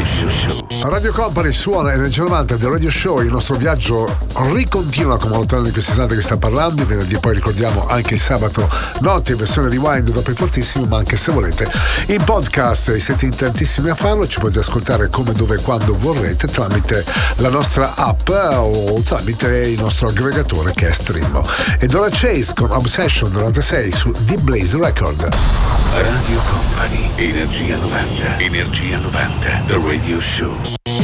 Show. Radio Company suona Energia 90 del Radio Show. Il nostro viaggio ricontinua come l'autunno di quest'estate che sta parlando. Il venerdì poi ricordiamo anche il sabato notte in versione rewind dopo il fortissimo, ma anche se volete in podcast. Siete in tantissimi a farlo, ci potete ascoltare come, dove e quando vorrete tramite la nostra app o tramite il nostro aggregatore che è Stream. E Dora Chase con Obsession 96 su Deep Blaze Record. Radio Company, Energia 90, The Radio Show.